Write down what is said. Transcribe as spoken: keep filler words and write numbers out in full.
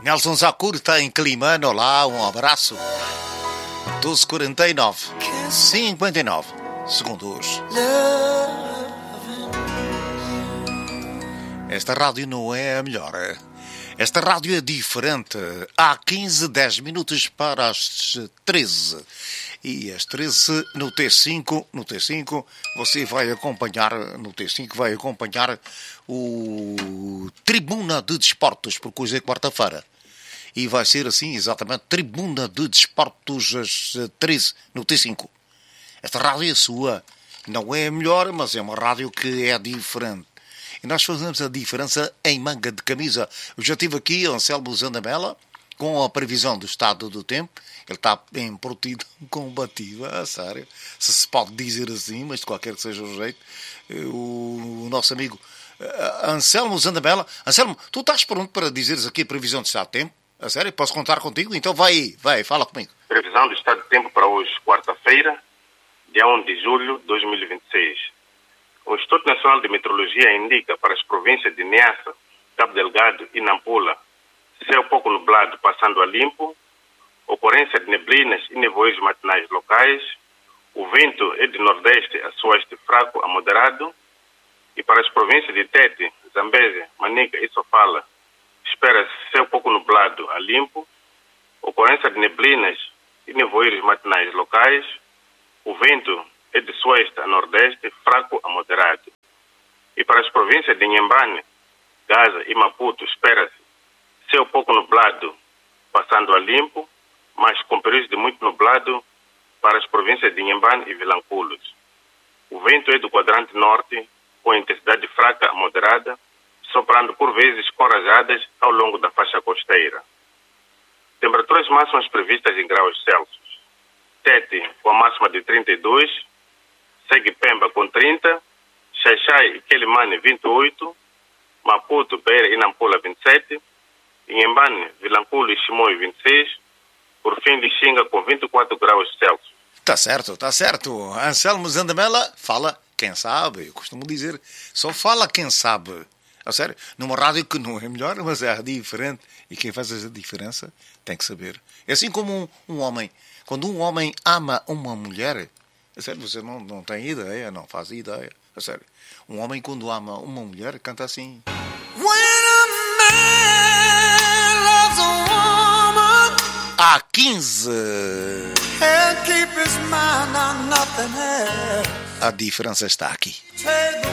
Nelson Zacur está em Climano. Olá, um abraço. doze e quarenta e nove, cinquenta e nove segundos. Esta rádio não é a melhor. Esta rádio é diferente. Há quinze, dez minutos para as treze. E às treze no T cinco, no T cinco, você vai acompanhar, no T cinco vai acompanhar o Tribuna de Desportos, porque hoje é quarta-feira. E vai ser assim, exatamente, Tribuna de Desportos às treze no T cinco. Esta rádio é sua. Não é a melhor, mas é uma rádio que é diferente. E nós fazemos a diferença em manga de camisa. Eu já estive aqui, Anselmo Zandamela, com a previsão do estado do tempo. Ele está bem protido, combativo, a sério. Se se pode dizer assim, mas de qualquer que seja o jeito. O, o nosso amigo uh, Anselmo Zandamela. Anselmo, tu estás pronto para dizeres aqui a previsão do estado do tempo? A sério? Posso contar contigo? Então vai aí, vai, fala comigo. Previsão do estado do tempo para hoje, quarta-feira, dia um de julho de dois mil e vinte e seis. O Instituto Nacional de Meteorologia indica para as províncias de Niassa, Cabo Delgado e Nampula céu pouco nublado passando a limpo, ocorrência de neblinas e nevoeiros matinais locais, o vento é de nordeste a sueste fraco a moderado, e para as províncias de Tete, Zambésia, Manica e Sofala espera-se céu pouco nublado a limpo, ocorrência de neblinas e nevoeiros matinais locais, o vento é de sueste a nordeste, fraco a moderado. E para as províncias de Inhambane, Gaza e Maputo, espera-se céu pouco nublado, passando a limpo, mas com períodos de muito nublado para as províncias de Inhambane e Vilanculos. O vento é do quadrante norte, com intensidade fraca a moderada, soprando por vezes com rajadas ao longo da faixa costeira. Temperaturas máximas previstas em graus Celsius. Tete com a máxima de trinta e dois, segue Pemba com trinta, Xaixai e Quelimane vinte e oito, Maputo, Beira e Nampula vinte e sete, Inhambane, Vilanculo e Chimoio vinte e seis, por fim Lixinga com vinte e quatro graus Celsius. Tá certo, tá certo. Anselmo Zandamela fala quem sabe. Eu costumo dizer, só fala quem sabe. A sério, numa rádio que não é melhor, mas é diferente. E quem faz essa diferença tem que saber. É assim como um, um homem. Quando um homem ama uma mulher, a sério, você não, não tem ideia, não faz ideia. A sério, um homem quando ama uma mulher canta assim. Há quinze. A diferença está aqui.